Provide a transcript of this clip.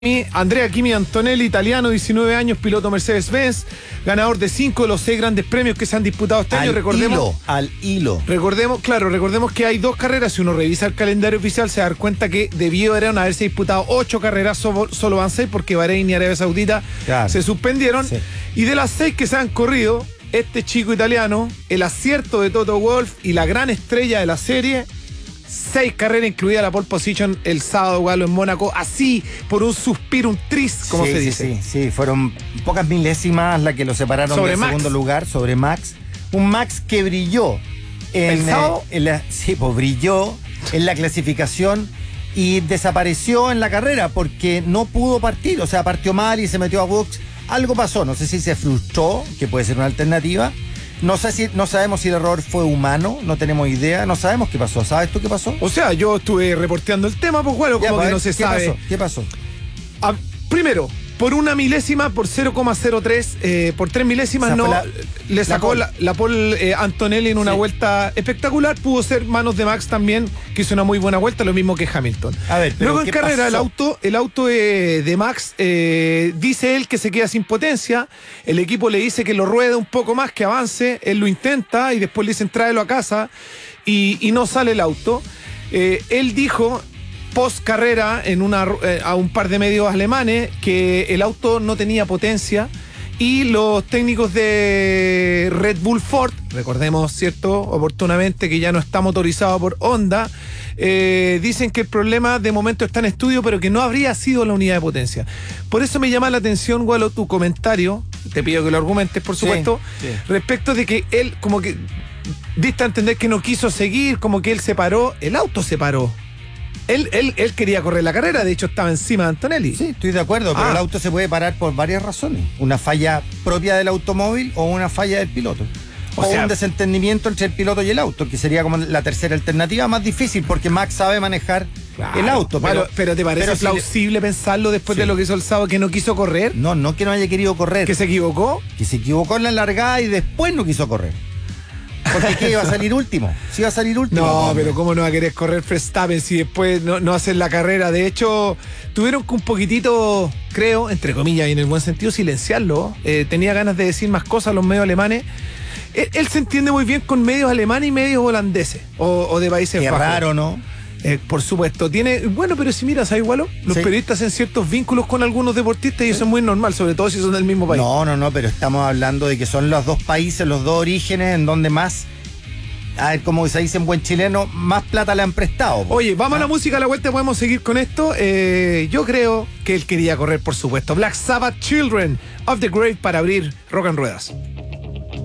Andrea Kimi Antonelli, italiano, 19 años, piloto Mercedes-Benz, ganador de 5 de los 6 grandes premios que se han disputado este año. Al hilo. Recordemos que hay 2 carreras. Si uno revisa el calendario oficial, se da cuenta que debieron haberse disputado 8 carreras, solo van 6 porque Bahrein y Arabia Saudita se suspendieron. Sí. Y de las 6 que se han corrido, este chico italiano, el acierto de Toto Wolff y la gran estrella de la serie, 6 carreras, incluida la pole position el sábado galo en Mónaco, así por un suspiro, un tris, como se dice. Sí, fueron pocas milésimas las que lo separaron del segundo lugar sobre Max. Un Max que brilló ¿El sábado? Brilló en la clasificación y desapareció en la carrera porque no pudo partir, o sea, partió mal y se metió a box. Algo pasó, no sé si se frustró, que puede ser una alternativa. No sabemos si el error fue humano, no tenemos idea, no sabemos qué pasó. ¿Sabes tú qué pasó? O sea, yo estuve reporteando el tema, pues bueno, como que no se sabe. ¿Qué pasó? Primero, por una milésima, por 0,03, por 3 milésimas, le sacó la pole Antonelli en una vuelta espectacular. Pudo ser manos de Max también, que hizo una muy buena vuelta, lo mismo que Hamilton. A ver, luego en carrera, el auto de Max, dice él que se queda sin potencia. El equipo le dice que lo ruede un poco más, que avance. Él lo intenta y después le dicen tráelo a casa y no sale el auto. Él dijo post carrera a un par de medios alemanes que el auto no tenía potencia y los técnicos de Red Bull Ford, recordemos, cierto, oportunamente que ya no está motorizado por Honda, dicen que el problema de momento está en estudio, pero que no habría sido la unidad de potencia. Por eso me llama la atención, Gualo, tu comentario, te pido que lo argumentes, por supuesto, respecto de que él como que diste a entender que no quiso seguir, como que él se paró, el auto se paró. Él quería correr la carrera, de hecho estaba encima de Antonelli. Sí, estoy de acuerdo, pero el auto se puede parar por varias razones. Una falla propia del automóvil o una falla del piloto. O un desentendimiento entre el piloto y el auto, que sería como la tercera alternativa más difícil, porque Max sabe manejar el auto. Pero ¿te parece plausible pensarlo después de lo que hizo el sábado, que no quiso correr? No que no haya querido correr. ¿Que se equivocó? Que se equivocó en la largada y después no quiso correr. Porque ¿qué? ¿Iba a salir último? ¿Sí iba a salir último? No, pero ¿cómo no va a querer correr Verstappen si después no hacen la carrera? De hecho, tuvieron que un poquitito, creo, entre comillas y en el buen sentido, silenciarlo. Tenía ganas de decir más cosas a los medios alemanes. Él se entiende muy bien con medios alemanes y medios holandeses o de países bajos. Qué raro, ¿no? Por supuesto, bueno, pero si miras, ¿sabes, igual? Los periodistas hacen ciertos vínculos con algunos deportistas y eso es muy normal, sobre todo si son del mismo país. No, pero estamos hablando de que son los dos países, los dos orígenes en donde más, a ver, como se dice en buen chileno, más plata le han prestado. Oye, vamos a la música, a la vuelta podemos seguir con esto. Yo creo que él quería correr, por supuesto. Black Sabbath, Children of the Grave, para abrir Rock and Ruedas.